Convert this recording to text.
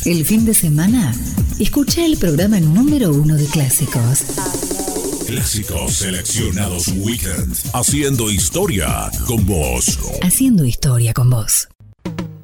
El fin de semana, escucha el programa número 1 de clásicos. Clásicos seleccionados Weekend. Haciendo historia con vos. Haciendo historia con vos.